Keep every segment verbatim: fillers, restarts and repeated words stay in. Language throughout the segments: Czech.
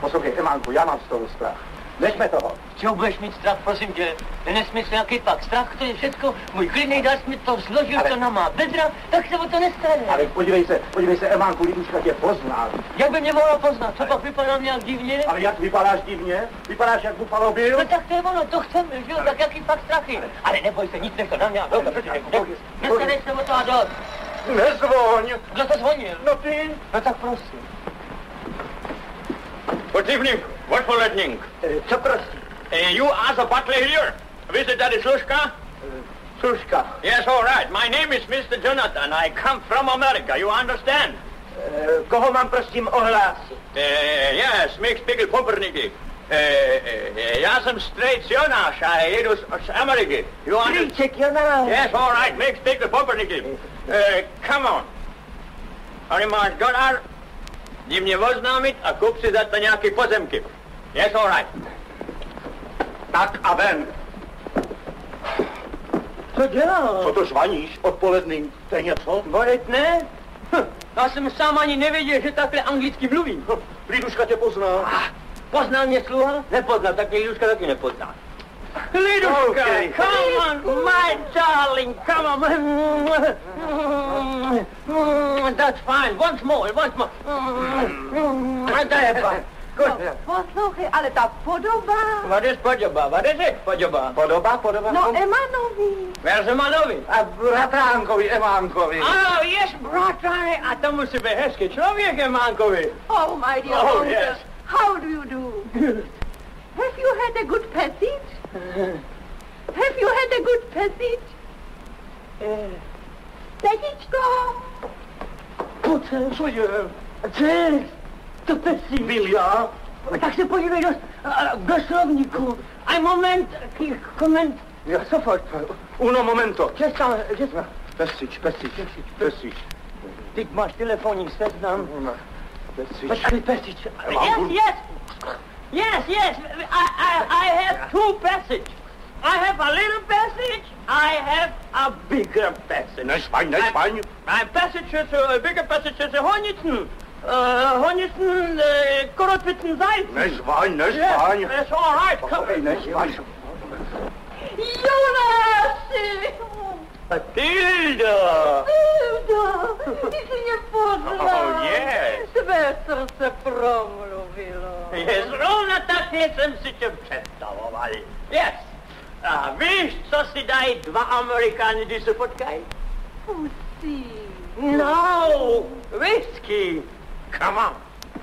Poslouchej, Emánku, já mám z toho strach. Nechme toho. Čeho budeš mít strach, prosím tě? Nesmysl, jaký pak strach, to je všecko. Můj klidnej dás mi to složil, ale... to na má bedra, tak se o to nestane. Ale podívej se, podívej se, Emánku, Liduška tě pozná. Jak by mě mohla poznat? Co ale... pak vypadám nějak divně? Ale jak vypadáš divně? Vypadáš jak Buffalo Bill? No tak to je ono, to chceme, že jo, tak jaký pak strachy? Ale, ale neboj se, nic nech to na mě, no, nestaneš se o to a dost. Nezvoň. Kdo to zvonil? No ty. No tak prosím. Good evening. What for lightning? Co prosím? Uh, you are the butler here. Visit Daddy Slushka? Slushka. Yes, all right. My name is Mister Jonathan. I come from America. You understand? Uh, koho mám prosím ohlásit? Uh, yes, Mix Pickle Pumpernickel. Uh, uh, já jsem straight Jonáš a jedu z, z Ameriky. You understand? Strýček Jonáš. Yes, all right. Mix Pickle Pumpernickel. Uh, come on. Tady máš dolar. Jdi mě oznámit a kup si za to nějaký pozemky. Yes, all right. Tak a ven. Co děláš? Co to žvaníš odpoledný? To je něco? Boret ne? Hm, já jsem sám ani nevěděl, že takhle anglicky mluvím. Hm, Liduška tě pozná. Ah, poznal mě sluha? Nepoznal, tak mě Liduška taky nepozná. Liduška, okay. Come on, my darling, come on. That's fine, once more, once more. To je fajn. No, poslouchej, ale ta podoba... What is podoba? What is it, podoba? Podoba, podoba? No, Emanovi. Where's Emanovi? A bratránkovi, Emánkovi. Oh, yes, bratráne. A to musí být hezký člověk, Emánkovi. Oh, my dear Oh, uncle. yes. How do you do? Have you had a good passage? Have you had a good passage? Uh, Tetičko! Pojď sem, pojď. Cez, to pesí. Byl já? Tak se podívej do, do slovníku. A moment, koment. Ja, sofort. Uno momento. Česá, česá. Pesič, pesič, pesič. Ty máš telefonní seznam. Pesič. Počkej, pesič. Yes, yes. Yes, yes. I, I, I have two passage. I have a little passage. I have a bigger passage. Nešpaň, nešpaň. My passage is a bigger passage is a Hornitzen. Uh, Hornitzen, uh, Korotwitzen Salz. Nešpaň, nešpaň. Yes, that's all right. Poslouchej, nešpaň. Jonáši! Matilda! Hilda, ty jsi mě poznal. Oh, yes. Tvé srdce promluvilo. Je zrovna tak, jak jsem si tě představoval. Yes. A víš, co si dají dva Amerikáni, když se potkají? Pusí. No, whisky. Come on.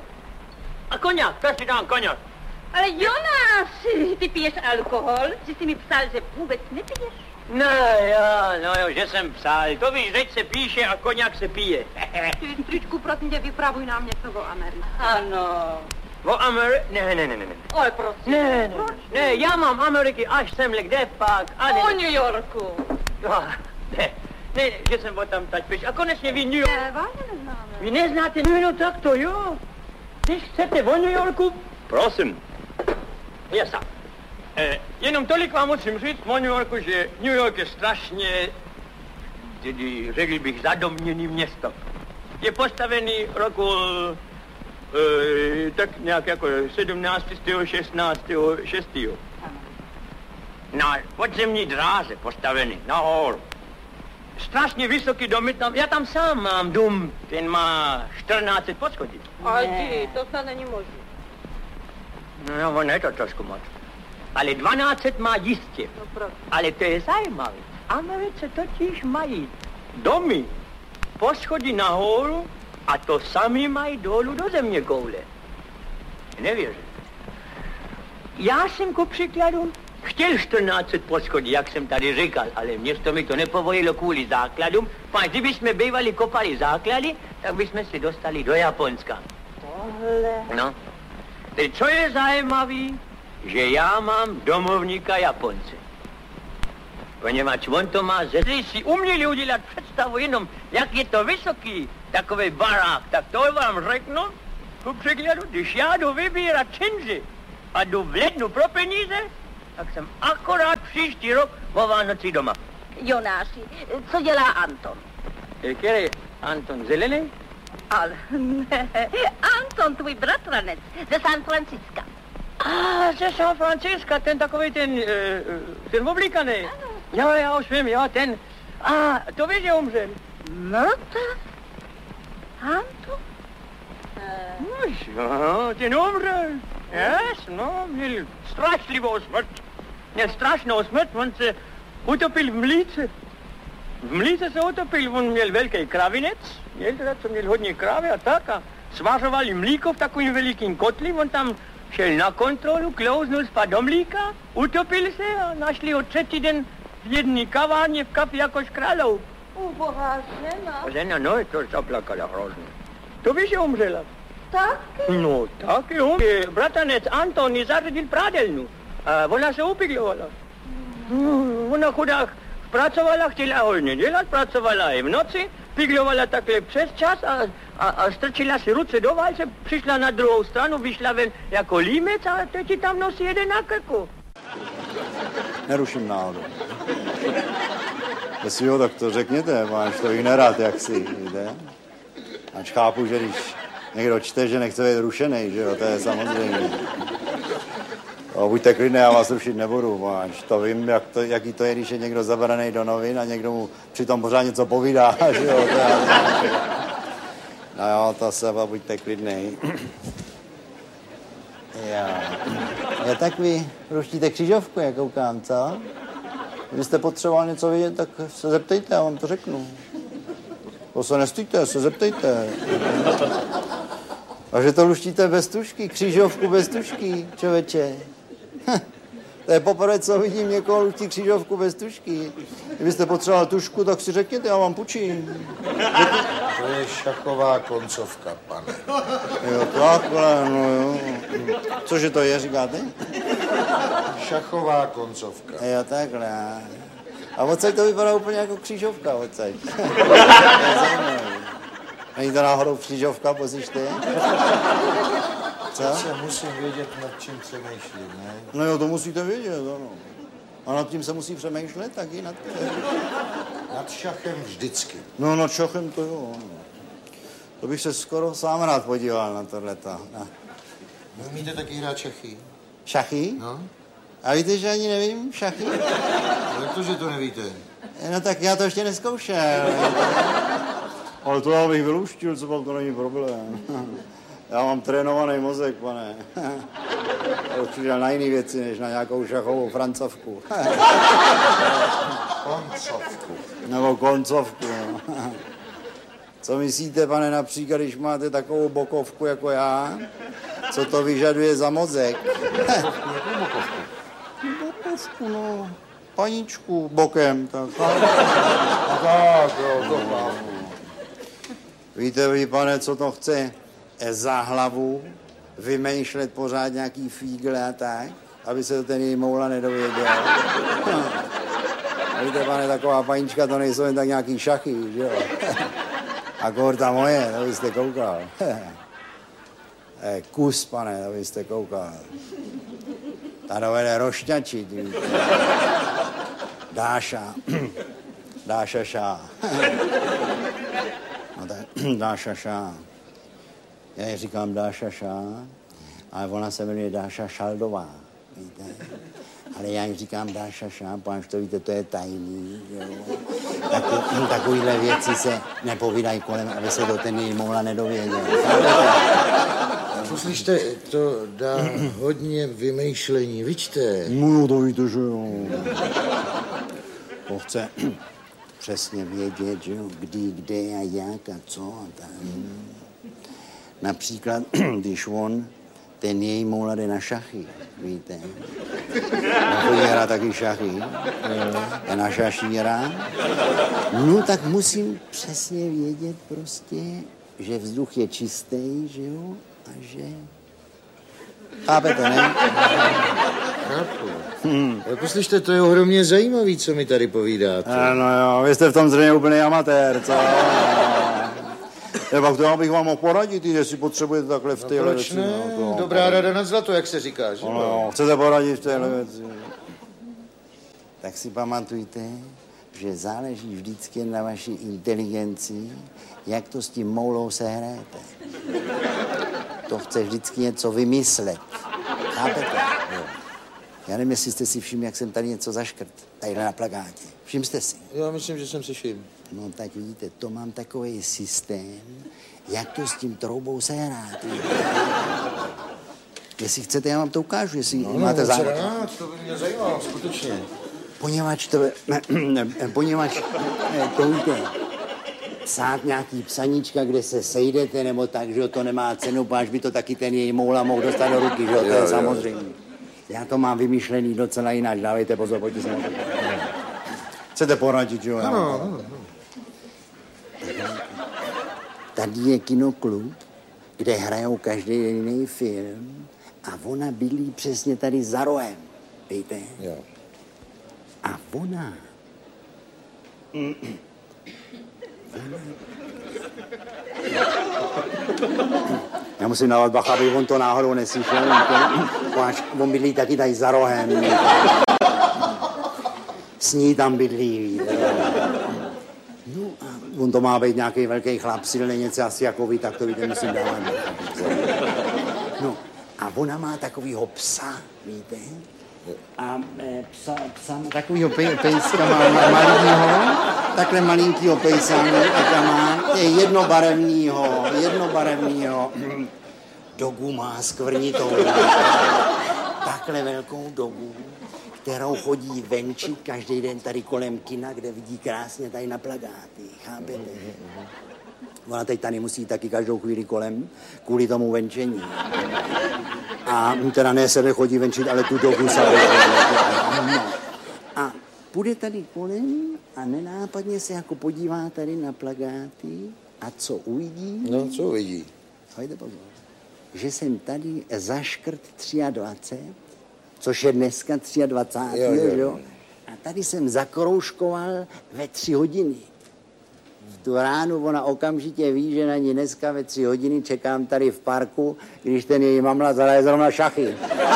A koněk, to si dám koněk. Ale Jonáši, ty piješ alkohol? Že jsi mi psal, že vůbec nepiješ? No jo, no jo, že jsem psal. To víš, řeč se píše a koněk se pije. Ty, Tričku, prosím tě, vypravuj nám něco o Americe. Ano. O Americe? Ne, ne, ne, ne. Ale prosím. Ne, ne, ne, já mám Ameriky až semhle, kde pak? A O New Yorku. No, ne, ne, že jsem o tam teď píš. A konečně vy New York. Ne, vážně neznáme. Vy neznáte New York, tak to jo. Když chcete o New Yorku, prosím. Jasa. Eh, jenom tolik vám musím říct o New Yorku, že New York je strašně, tedy řekl bych, zadomněný město. Je postavený roku eh, tak nějak jako sedmnáctého, šestnáctého, šestého Na podzemní dráze postavený, nahoru. Strašně vysoký domy tam, já tam sám mám dům, ten má čtrnáct set poschodí. Ale ty, to snad není možné. No, on je to trošku moc. Ale dvanáct set má jistě. No proč? Ale to je zajímavé. Americe totiž mají domy, poschodí nahoru a to sami mají dolů do země koule. Nevěřím. Já jsem ku příkladu chtěl čtrnáct set poschodí, jak jsem tady říkal, ale město mi to nepovolilo kvůli základům. Pak kdybychom bývali kopali základy, tak bychom se dostali do Japonska. Tohle. No. Teď co je zajímavý, že já mám domovníka Japonce. Poněvadž on to má ze... Když si uměli udělat představu jenom, jak je to vysoký takový barák, tak to vám řeknu, ku příkladu, když já jdu vybírat činži a jdu v lednu pro peníze, tak jsem akorát příští rok o Vánoci doma. Jonáši, co dělá Anton? Který Anton? Zelený? Ale ne. Anton, tvůj bratranec ze San Francisca. A, ze San Francisca, ten takový ten, uh, ten oblíkaný. Jo, já už vím, jo, ten. A, to víš, že umřel. Mrtev? Anton? No, jo, ten umřel. Yes, no, měl strašlivou smrt. Měl strašnou smrt, on se utopil v mlíce. V mlíce se utopil, on měl velký kravinec, měl teda, co měl hodně krávy a tak a svařovali mlíko v takovým velikým kotli, on tam šel na kontrolu, klouznul spad do mlíka, utopil se a našli ho třetí den v jedné kavárně v kafi jako škralou. Ubohá žena. Žena, no, to zaplakala hrozně. To víš, že umřela? Taky? No, taky on. Bratranec Anton ji zařadil prádelnu a ona se upiglovala. Hmm, ona chudák pracovala, chtěla hodně dělat, pracovala i v noci, piglovala takhle přes čas a, a, a strčila si ruce do valce, přišla na druhou stranu, vyšla ven jako límec a teď ji tam nosí jeden na krku. Neruším náhodou. Jestli jo, tak to řekněte, máš to i nerad, jak si, víte? Ač chápu, že když někdo čte, že nechce být rušený, že jo, to je samozřejmě. O, buďte klidné, já vás rušit nebudu, máš. To vím, jak to, jaký to je, když je někdo zabraný do novin a někdo mu přitom pořád něco povídá, že jo, to je... No jo, to se, buďte klidnej. Já. Je tak vy ruštíte křižovku, jak koukám, co? Kdybyste potřeboval něco vědět, tak se zeptejte, já vám to řeknu. To se nestýďte, se zeptejte. A že to luštíte bez tušky, křižovku bez tušky, člověče. To je poprvé, co vidím někoho luští křižovku bez tušky. Kdybyste potřeboval tušku, tak si řekněte, já vám půjčím. To je šachová koncovka, pane. Jo, takhle, no jo. Cože to je, říkáte? Šachová koncovka. Jo, takhle. A odsaď to vypadá úplně jako křížovka, odsaď. Není to náhodou křížovka, pozíšte? Co? Se musím vědět, nad čím přemýšlím, ne? No jo, to musíte vědět, ano. A nad tím se musí přemýšlet, taky nad tím. Nad šachem vždycky. No, nad šachem to jo. To bych se skoro sám rád podíval na tohleto. No. Vy umíte taky hrát šachy? Šachy? No. A víte, že ani nevím šachy? Jak to, že to nevíte? No tak já to ještě neskoušel. Ale to já bych vyluštil, co pak to není problém. Já mám trénovaný mozek, pane. Já už na jiný věci, než na nějakou šachovou francovku. Koncovku. Nebo koncovku, no. Co myslíte, pane, například, když máte takovou bokovku jako já? Co to vyžaduje za mozek? Jakou bokovku? Bokovku, no. Paničku bokem, tak. Tak, jo, to mám. Víte vy, pane, co to chce za hlavu vymýšlet pořád nějaký fígle a tak, aby se to ten její moula nedověděl. Víte, pane, taková panička, to nejsou jen tak nějaký šachy, že jo? A kor ta moje, to byste koukal. E, kus, pane, to byste koukal. Ta dovede rošťačit, víte. Dáša. Dáša šá. No tak, Dáša šá. Já ji říkám Dáša šá, ale ona se jmenuje Dáša Šaldová, víte. Ale já ji říkám Dáša šá, páč to víte, to je tajný, jo. Taky, takovýhle věci se nepovídají kolem, aby se to ten její moula nedověděl. Poslyšte, to dá hodně vymýšlení, vyčte. No, to víte, že jo. To chce přesně vědět, že jo, kdy, kde a jak a co a tam. Například, když on, ten její moula jde na šachy, víte. On chodí hrát taky šachy, je na šašíra. No tak musím přesně vědět prostě, že vzduch je čistý, že jo, a že... Chápete, ne? Chápu. Hmm. Ale poslyšte, to je ohromně zajímavý, co mi tady povídáte. Ano jo, vy jste v tom zřejmě úplný amatér, co? Nebo to já bych vám mohl poradit, jestli potřebujete takhle v téhle no, věci. Ne? No, to, dobrá rada nad zlato, jak se říká, že? No, jo, chcete poradit v téhle věci. Tak si pamatujte, že záleží vždycky na vaší inteligenci, jak to s tím moulou sehrajete. To chce vždycky něco vymyslet. Chápete? Jo. Já nevím, jestli jste si všimli, jak jsem tady něco zaškrt. Tadyhle na plakátě. Všiml jste si? Já myslím, že jsem si všiml. No tak vidíte, to mám takový systém, jak to s tím troubou sehrát. Jestli chcete, já vám to ukážu, jestli no, máte no, zájem. Rád, to by mě zajímalo, skutečně. Poněvadž to, poněvadž to víte, psát nějaký psaníčka, kde se sejdete, nebo tak, že to nemá cenu, až by to taky ten její moula mohl dostat do ruky, že jo, to je samozřejmě. Já to mám vymyšlený docela jinak, dávejte pozor, pojďte se na to. Chcete poradit, jo? Ano, ano, ano. Tady je kinoklub, kde hrajou každý jiný film a ona bydlí přesně tady za rohem, víte? Jo. A ona... Mm. Já musím dávat bacha, aby on to náhodou neslyšel, víte? On bydlí taky tady za rohem. S ní tam bydlí, víte? No a on to má být nějaký velký chlap, silný, něco asi jako vy, tak to víte, musím dávat. No a ona má takovýho psa, víte? A e, psa, psa, takovýho pej, pejska má malýho, takhle malinkýho pejsánu, a má je jednobarevnýho, jednobarevnýho. Dogu má skvrnitou, takhle velkou dogu, kterou chodí venčit každý den tady kolem kina, kde vidí krásně tady na plakáty, chápete? Ona teď tady musí taky každou chvíli kolem, kvůli tomu venčení. A teda ne sebe chodí venčit, ale tu dobu se no. A půjde tady kolem a nenápadně se jako podívá tady na plakáty a co uvidí? No, co uvidí? Hojde pozor. Že jsem tady zaškrt dvacet tři, což je dneska dvacátého třetího, jo, jo. jo? A tady jsem zakroužkoval ve tři hodiny. V tu ránu ona okamžitě ví, že na ní dneska ve tři hodiny čekám tady v parku, když ten její mamla zahraje zrovna šachy.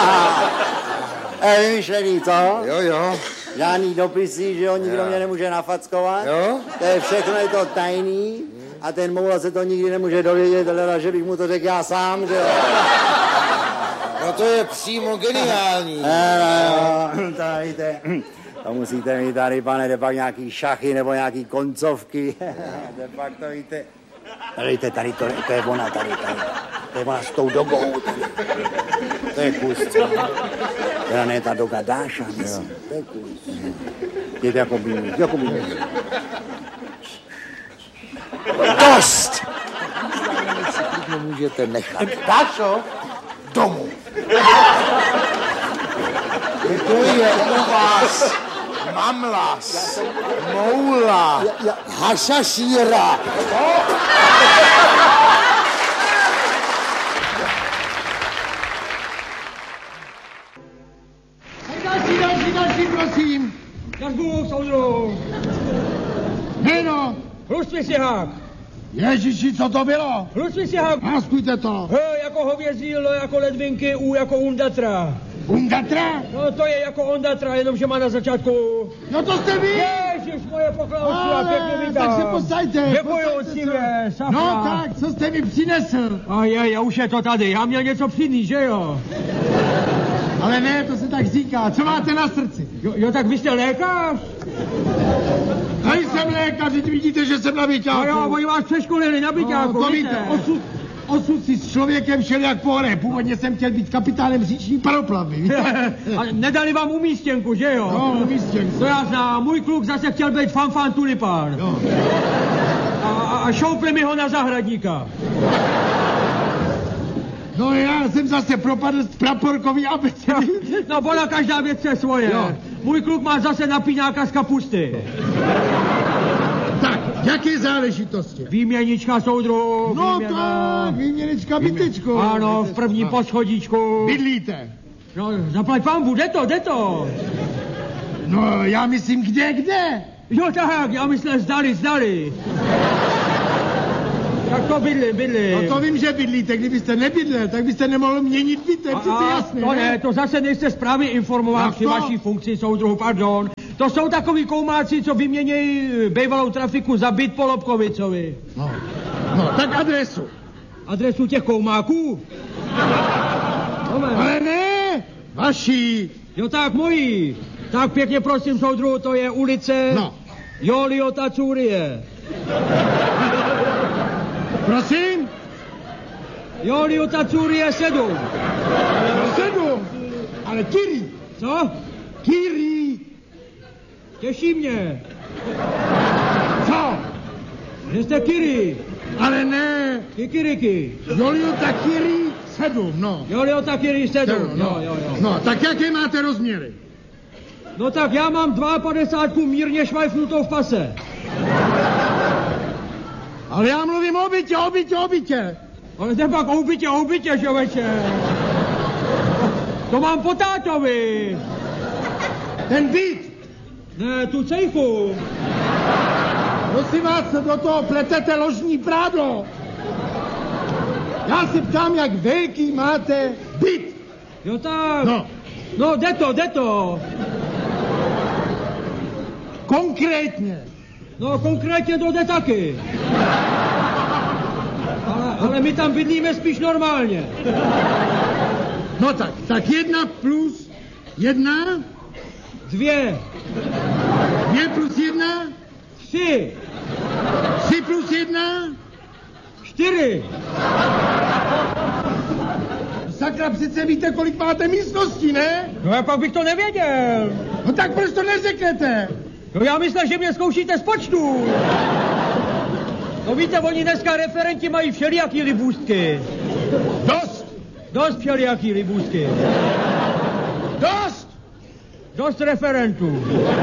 Je vymyšlený, co? Jo, jo. Žádný dopisy, že jo, nikdo jo. Mě nemůže nafackovat. Jo? To je všechno, je to tajný. A ten moula se to nikdy nemůže dovědět, ale že bych mu to řekl já sám, že jo. No to je přímo geniální. No, to víte, to musíte mít tady, pane, de pak nějaký šachy nebo nějaký koncovky. De pak to víte. Ale víte, tady to, to je ona, tady, tady. To je ona s tou dobou. Tady. To je kus, co? Teda ne ta doga Dáša, myslím. To je kus. Je to jako by, jako by. Dost! Nemůžete nechat. Dášo? Domů. To je u vás mamlas, moula, hašašíra. Další, další, další, prosím. Každou soudru. Jméno. Hlustvý sihák. Ježiši, co to bylo? Hlustvý sihák. Naskujte to. H jako hovězí, L jako ledvinky, U jako undatra. Undatra? No to je jako ondatra, jenomže má na začátku. No to jste vy? Ježiš, moje pokládky a pěkně vítám. Tak se posaďte. Děkuju, cíle, safra. No tak, co jste mi přinesl? A je, já už je to tady, já měl něco přinést, že jo? Ale ne, to se tak říká. Co máte na srdci? Jo, jo tak vy jste lékař? Nejsem lékař, teď vidíte, že jsem na byťáku. No jo, oni vás přeškolili na byťáku, no, to víte. Osud, osud si s člověkem šel jak po hře. Původně jsem chtěl být kapitánem říční paroplavy, víte? A nedali vám umístěnku, že jo? No, umístěnku. To já znám, můj kluk zase chtěl být fanfán tulipán. No. A, a, a šoupli mi ho na zahradníka. No já jsem zase propadl z praporkový abecedy. No ona každá věc je svoje. Jo. Můj kluk má zase napíňáka z kapusty. Tak, jaké záležitosti? Výměnička soudru. No výměna... tak, výměnička bytečku. Ano, v prvním poschodíčku. Bydlíte? No, zaplať pánbu, jde to, jde to. No, já myslím, kde, kde? Jo tak, já myslím, zdali, zdali. Tak to bydli, bydli. No to vím, že bydlíte. Kdybyste nebydlel, tak byste nemohl měnit byt, to je přece jasné. To ne, to zase nejste správně informován při to? vaší funkci soudruhu, pardon. To jsou takový koumáci, co vyměnějí bývalou trafiku za byt po Lobkovicovi. No, no, tak adresu. Adresu těch koumáků? Ale ne, vaší. Jo, tak mojí. Tak pěkně prosím, soudru, to je ulice No. Jolio Tacurie. Prosím? Jolio Tacurie sedm. Sedm. Ale Kiri. Co? Kiri. Těší mě. Co? Že jste Kiri. Ale ne. Kikiriky. Joliota Kiri sedm, no. Jolio Tacurie sedm. No, Jo, jo, jo. no, tak jaké máte rozměry? No tak já mám padesát dva mírně švajfnutou v pase. Ale já mluvím o bytě, o bytě, o bytě. Ale jde pak o bytě, o bytě, člověče. To mám po tátovi. Ten byt. Ne, tu cejchu. Prosím vás, do toho pletete ložní prádlo. Já se ptám, jak velký máte byt. Jo tak. No. No, jde to, jde to. Konkrétně. No, konkrétně to jde taky. Ale, ale my tam bydlíme spíš normálně. No tak, tak jedna plus jedna, Dvě. dvě plus jedna, Tři. tři plus jedna, Čtyři. sakra, přece víte, kolik máte místností, ne? No, já pak bych to nevěděl. No tak proč to neřeknete? No, já myslím, že mě zkoušíte z počtu. No víte, oni dneska referenti mají všelijaký libůstky. Dost, Dost všelijaký libůstky. dost. Dost referentů.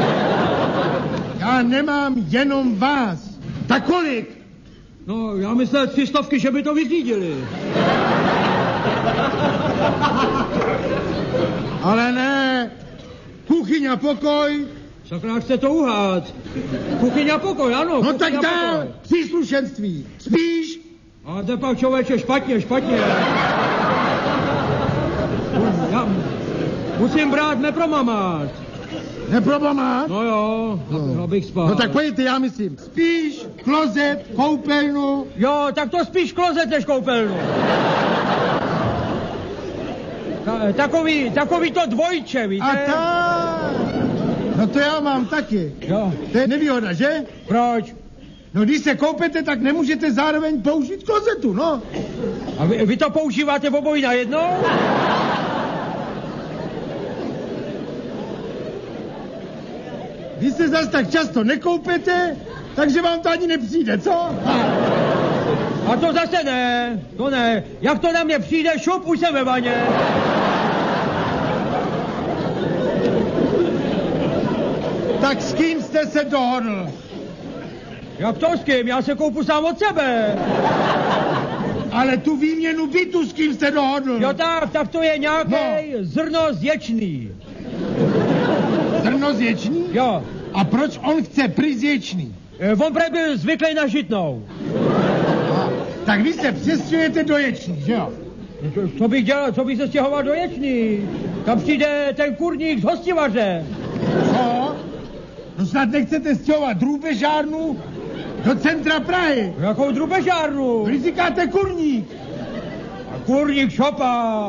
Já nemám jenom vás. Tak kolik? No, já myslel tři stovky, že by to vyřídili. Ale ne. Kuchyň a pokoj. Sakra, chce to uhát. Kuchyň a pokoj, ano. No kuchyň tak a dál. pokoj. Příslušenství. Spíš? A to pak, člověče, špatně, špatně. Já musím brát nepromamát. Neproblemát? No jo, no. Abych spal. No tak pojďte, já myslím. Spíš, klozet, koupelnu. Jo, tak to spíš klozet než koupelnu. Ta, takový, takový to dvojče, víte? A tak. No to já mám taky. Jo. To je nevýhoda, že? Proč? No když se koupete, tak nemůžete zároveň použít klozetu, no. A vy, vy to používáte v obojí najednou? Vy se zas tak často nekoupete, takže vám to ani nepřijde, co? A to zase ne, to ne. Jak to na mě přijde, šup, už jsem ve vaně. Tak s kým jste se dohodl? Jak to s kým? Já se koupu sám od sebe. Ale tu výměnu bytu s kým jste dohodl? Jo tak, tak to je nějaký No. zrno zječný. Zrno zječný? Jo. A proč on chce prý zječný? E, on prej byl zvyklý na žitnou. Tak vy se přestěhujete do ječný, že jo? No to, co bych dělal, co bych se stěhoval do ječný? Tam přijde ten kurník z hostivaře. Co? No snad nechcete stěhovat drůbežárnu do centra Prahy. Jakou drubežárnu? Vy říkáte kurník. A kurník šopa.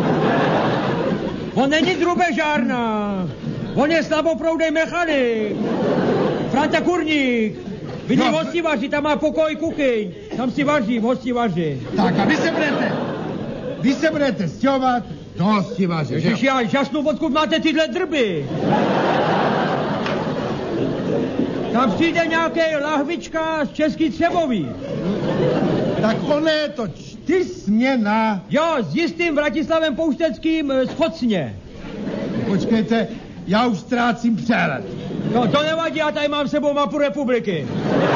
On není drubežárna. On je slaboproudej mechanik. Franta Kurník. Bydlí v No. hostivaři, tam má pokoj, kuchyň. Tam si vaří v hostivaři. Tak a vy se budete, vy se budete stěhovat do hostivaře, že jo? Ježiš, já žasnu, odkud máte tyhle drby. Tam přijde nějaký lahvička z Český Třebový. Tak ono je to čtyřsměna. Jo, s jistým Vratislavem Poušteckým eh, z Chocně. Počkejte, já už ztrácím přehled. No, to nevadí, já tady mám s sebou mapu republiky.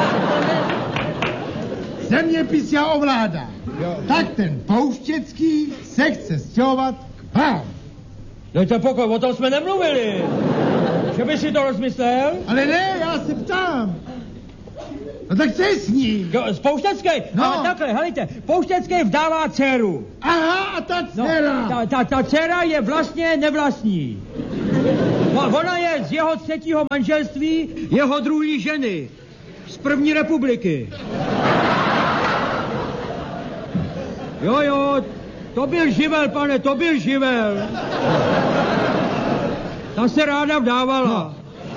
Zeměpis já ovládám. Tak ten Pouštěcký se chce stěhovat k vám. Dejte pokoj, o tom jsme nemluvili. Že by si to rozmyslel? Ale ne, já se ptám. No tak co je s ním? Jo, z Pouštecké? No. Ale takhle, helejte, Pouštecké vdává dceru. Aha, a ta No, dcera. ta, ta, ta dcera je vlastně nevlastní. Ona je z jeho třetího manželství, jeho druhý ženy. Z první republiky. Jo, jo, to byl živel, pane, to byl živel. Ta se ráda vdávala.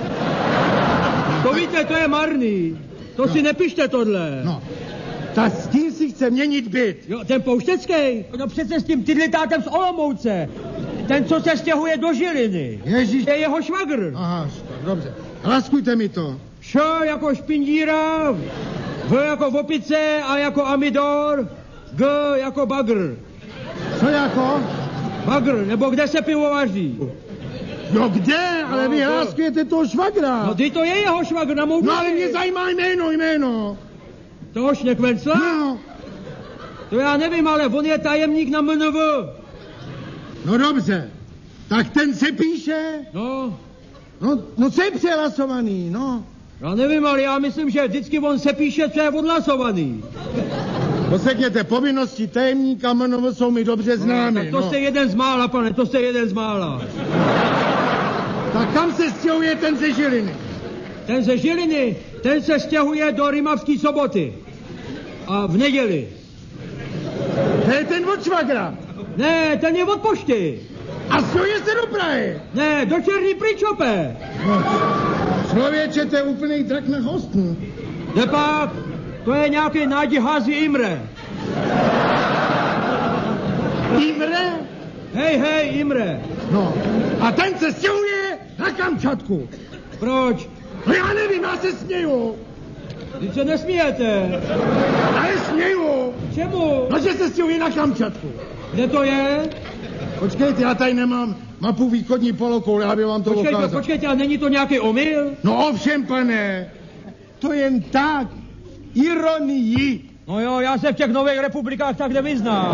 To víte, to je marný. To si nepište tohle. No, ta s tím si chce měnit byt. Jo, ten pouštecký? No přece s tím tydlitátem z Olomouce. Ten, co se stěhuje do Žiliny. Ježíš. Je jeho švagr. Aha, dobře. Laskujte mi to. Š jako špindíra, V jako opice, A jako amidor, G jako bagr. Co jako? Bagr, nebo kde se pivo vaří. No kde? Ale No, vy to- hláskujete toho švagra. No ty to je jeho švagr na mou No ale duši. mě zajímá jméno, jméno. Toho Šnekvencla? No, To já nevím, ale on je tajemník na M N V. no dobře. Tak ten se píše? No, No, no co je přehlasovaný, no. já nevím, ale já myslím, že vždycky on se píše, co je odhlasovaný. Posekněte, povinnosti tajemníka M N V jsou mi dobře známy, Tak to no. jste jeden z mála, pane, to jste jeden z mála. Tak kam se stěhuje ten ze Žiliny? Ten ze Žiliny, ten se stěhuje do Rimavské Soboty. A v neděli. To je ten od švagra. Ne, ten je od pošty. A stěhuje se do Prahy. Ne, do Černý Pričope. No, člověče, to je úplný drak na hostnu. Nepak, to je nějaký Nádi Házi Imre. Imre? Hej, hej, Imre. No, a ten se stěhuje na Kamčatku. Proč? No já nevím, já se směju. Vy se nesmíjete. Ale směju. Čemu? No, že se stěhuje na Kamčatku. Kde to je? Počkejte, já tady nemám mapu východní polokoule, aby vám to Počkejte, ukázal. počkejte, a není to nějaký omyl? No ovšem, pane, to jen tak, ironii. No jo, já se v těch nových republikách tak nevyznám.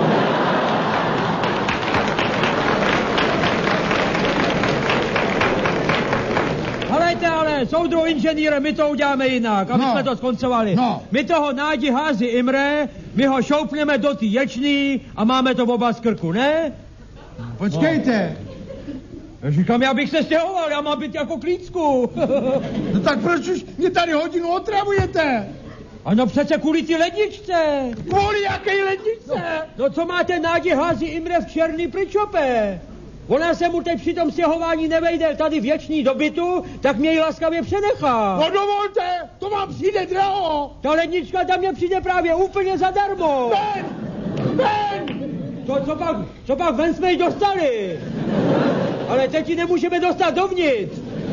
Helejte ale, soudru inženýre, my to uděláme jinak, aby No. jsme to skoncovali. No. My toho Nádi Házi Imre, my ho šoupneme do té ječný a máme to oba z krku, ne? Počkejte, Já říkám, já bych se stěhoval, já mám být jako klícku. no tak proč už mě tady hodinu otravujete? Ano, přece kvůli ty ledničce. Kvůli jaké ledničce? No co máte Nádi Házi Imre v Černý Pričope? Ona se mu teď při tom stěhování nevejde tady věčný do bytu, tak mě ji laskavě přenechá. No dovolte, to vám přijde draho. Ta lednička tam mě přijde právě úplně zadarmo. Ben, Ben, To, co pak, co pak ven jsme ji dostali. Ale teď ji nemůžeme dostat dovnitř.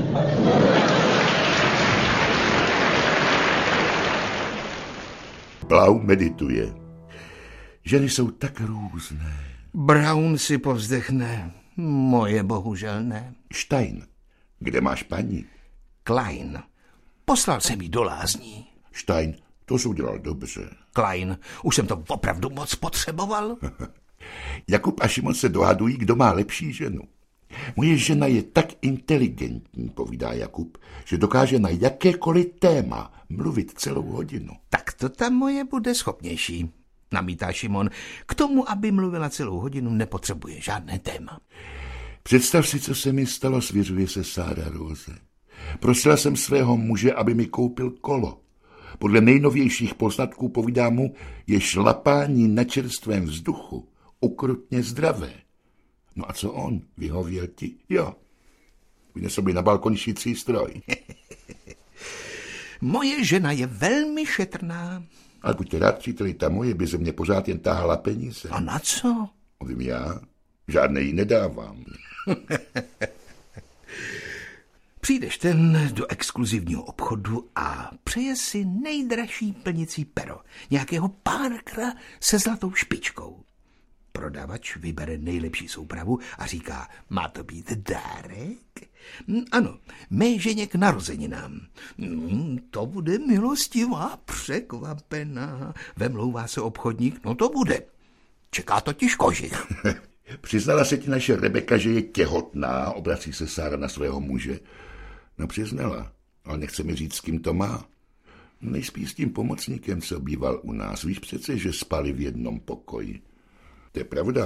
Blau medituje. Ženy jsou tak různé. Brown si povzdechne. Moje bohužel ne. Stein, kde máš paní? Klein. Poslal jsem jí do lázní. Stein, to jsi udělal dobře. Klein, už jsem to opravdu moc potřeboval. Jakub a Šimon se dohadují, kdo má lepší ženu. Moje žena je tak inteligentní, povídá Jakub, že dokáže na jakékoliv téma mluvit celou hodinu. Tak to ta moje bude schopnější, namítá Šimon. K tomu, aby mluvila celou hodinu, nepotřebuje žádné téma. Představ si, co se mi stalo, svěřuje se Sára Róze. Prosila jsem svého muže, aby mi koupil kolo. Podle nejnovějších poznatků, povídá mu, je šlapání na čerstvém vzduchu ukrutně zdravé. No a co on? Vyhověl ti? Jo. Vynesl by na balkon šicí stroj. Moje žena je velmi šetrná. Ale buďte rád, příteli, ta moje by ze mě pořád jen táhala peníze. A na co? Vím já, žádné jí nedávám. Přijdeš ten do exkluzivního obchodu a přeje si nejdražší plnicí pero. Nějakého Parkera se zlatou špičkou. Prodavač vybere nejlepší soupravu a říká, má to být dárek? Ano, mé ženě k narozeninám. Hmm, to bude milostivá překvapená. Vemlouvá se obchodník, no to bude. Čeká totiž kožich. Přiznala se ti naše Rebeka, že je těhotná, obrací se Sára na svého muže. No přiznala, ale nechce mi říct, s kým to má. Nejspíš s tím pomocníkem, co býval u nás. Víš přece, že spali v jednom pokoji. To je pravda,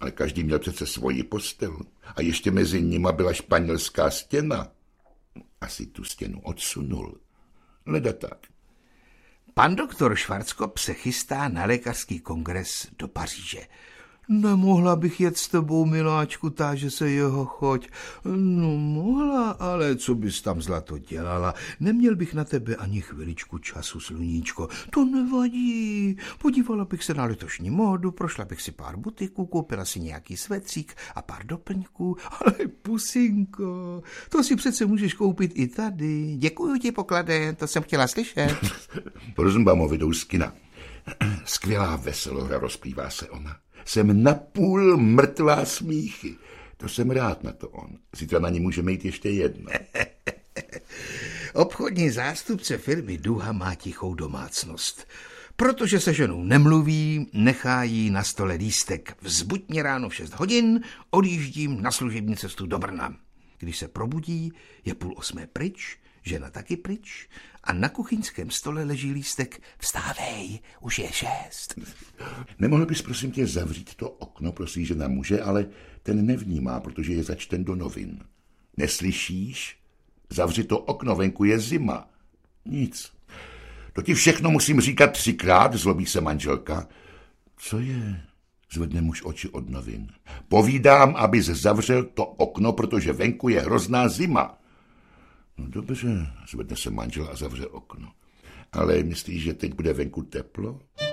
Ale každý měl přece svoji postel. A ještě mezi nima byla španělská stěna. Asi tu stěnu odsunul. Leda tak. Pan doktor Schwarzkopf se chystá na lékařský kongres do Paříže. Nemohla bych jet s tebou, miláčku, táže se jeho choť. No mohla, ale co bys tam zlato dělala? Neměl bych na tebe ani chviličku času, sluníčko. To nevadí. Podívala bych se na letošní módu, prošla bych si pár butiků, koupila si nějaký svetřík a pár doplňků. Ale pusinko, to si přece můžeš koupit i tady. Děkuju ti, poklade, to jsem chtěla slyšet. Rosenbaumovi jdou z kina. Skvělá veselohra, rozplývá se ona. Jsem napůl mrtvá smíchy. To jsem rád na to on. Zítra na ní můžeme jít ještě jedno. Obchodní zástupce firmy Duha má tichou domácnost. Protože se ženou nemluví, nechá jí na stole lístek. Vzbuď mě ráno v šest hodin, odjíždím na služební cestu do Brna. Když se probudí, je půl osmé pryč, žena taky pryč a na kuchyňském stole leží lístek. Vstávej, už je šest. Nemohl bys, prosím tě, zavřít to okno, prosí žena muže, ale ten nevnímá, protože je začten do novin. Neslyšíš? Zavři to okno, venku je zima. Nic. To ti všechno musím říkat třikrát, zlobí se manželka. Co je? Zvedne muž oči od novin. Povídám, abys zavřel to okno, protože venku je hrozná zima. No dobře, zvedne se manžel a zavře okno. Ale myslíš, že teď bude venku teplo?